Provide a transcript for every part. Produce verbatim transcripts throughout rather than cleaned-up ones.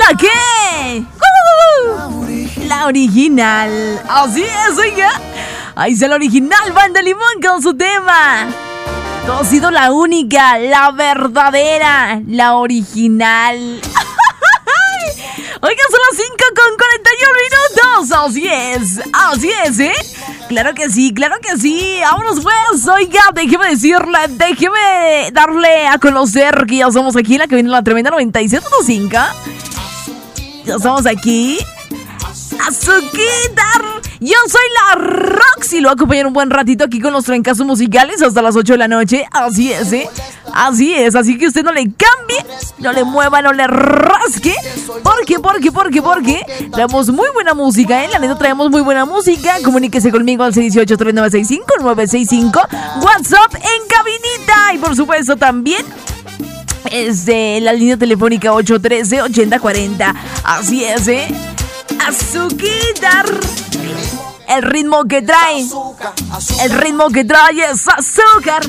¿La qué? Uh, la original. Así es, oiga. Ahí está la original, Banda Limón con su tema. Tú has sido la única, la verdadera, la original. Oigan, son las cinco con cuarenta y uno minutos. Así es, así es, ¿eh? Claro que sí, claro que sí. Vámonos pues. Oiga, déjeme decirle, déjeme darle a conocer que ya estamos aquí en la que viene la tremenda noventa y siete punto cinco. Ya estamos aquí. Azuquitar. Yo soy la Roxy. Lo voy a acompañar un buen ratito aquí con los trencazos musicales hasta las ocho de la noche. Así es, ¿eh? Así es. Así que usted no le cambie, no le mueva, no le rasque. ¿Por qué? ¿Por qué? ¿Por qué? Porque traemos muy buena música, ¿eh? La neta, traemos muy buena música. Comuníquese conmigo al seis uno ocho, tres nueve seis cinco, nueve seis cinco. WhatsApp en cabinita. Y por supuesto también es de la línea telefónica ocho uno tres, ocho cero cuatro cero. Así es, ¿eh? Azuquitar. El ritmo que trae, el ritmo que trae es azúcar.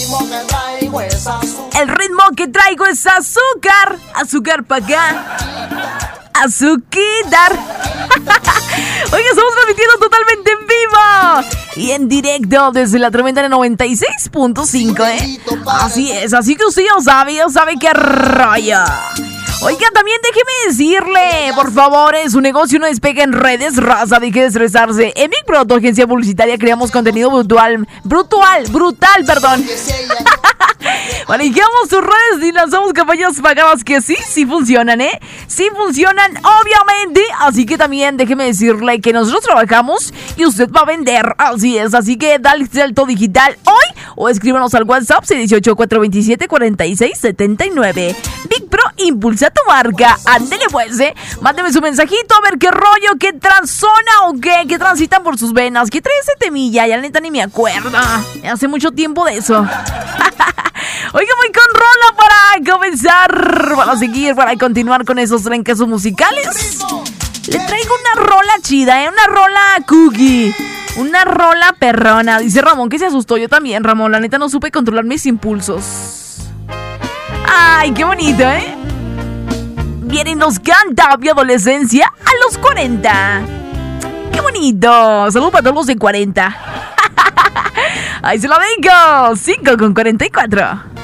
El ritmo que traigo es azúcar. Azúcar pa' acá. Azuquitar. Oiga, estamos transmitiendo totalmente en vivo y en directo desde la tremenda noventa y seis punto cinco, ¿eh? Así es, así que usted ya sabe, ya sabe qué rollo. Oiga, también déjeme decirle, por favor, en su negocio no despega en redes, raza, deje de estresarse. En Big Pro, tu agencia publicitaria, creamos contenido brutal, brutal, brutal, perdón. Manejamos sus redes y lanzamos campañas pagadas que sí, sí funcionan, ¿eh? Sí funcionan, obviamente. Así que también déjeme decirle que nosotros trabajamos y usted va a vender. Así es, así que dale salto digital hoy o escríbanos al WhatsApp seis uno ocho, cuatro dos siete, cuatro seis siete nueve. Big Pro, impulsa tu marca. Ándele pues, ¿eh? Mándeme su mensajito a ver qué rollo, qué transona o qué, qué transitan por sus venas. ¿Qué trae ese temilla? Ya la neta ni me acuerdo. Hace mucho tiempo de eso. Oiga, voy con rola para comenzar, para seguir, para continuar con esos trencazos musicales. Le traigo una rola chida, ¿eh? Una rola cookie. Una rola perrona. Dice Ramón que se asustó. Yo también, Ramón. La neta no supe controlar mis impulsos. Ay, qué bonito, ¿eh? Viene y nos canta mi adolescencia a los cuarenta. Qué bonito. Saludos para todos los de cuarenta. Ahí se lo vengo. cinco con cuarenta y cuatro.